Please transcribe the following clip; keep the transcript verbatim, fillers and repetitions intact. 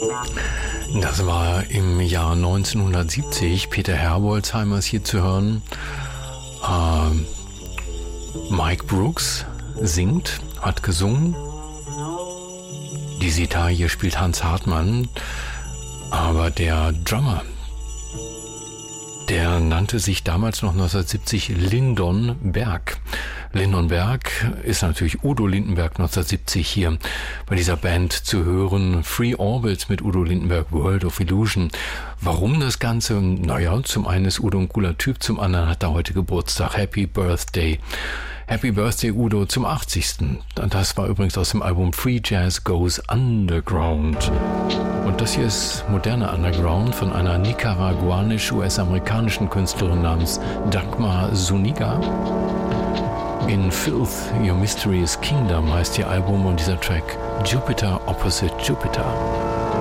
Das war im Jahr neunzehnhundertsiebzig. Peter Herbolzheimer ist hier zu hören. Ähm, Mike Brooks singt, hat gesungen. Die Sitar hier spielt Hans Hartmann. Aber der Drummer, der nannte sich damals noch neunzehnhundertsiebzig Lyndon Berg. Lyndon Berg ist natürlich Udo Lindenberg neunzehnhundertsiebzig hier bei dieser Band zu hören. Free Orbit mit Udo Lindenberg, World of Illusion. Warum das Ganze? Naja, zum einen ist Udo ein cooler Typ, zum anderen hat er heute Geburtstag. Happy Birthday. Happy Birthday Udo zum achtzigsten. Das war übrigens aus dem Album Free Jazz Goes Underground. Und das hier ist moderner Underground von einer nicaraguanisch-U S-amerikanischen Künstlerin namens Dagmar Zuniga. In Filth, Your Mysterious Kingdom heißt ihr Album und dieser Track Jupiter Opposite Jupiter.